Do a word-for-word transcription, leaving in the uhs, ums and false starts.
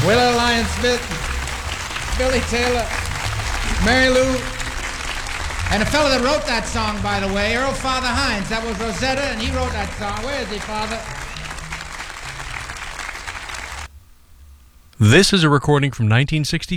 Willie Lyon Smith, Billy Taylor, Mary Lou, and the fellow that wrote that song, by the way, Earl Father Hines. That was Rosetta, and he wrote that song. Where is he, Father? This is a recording from nineteen sixty.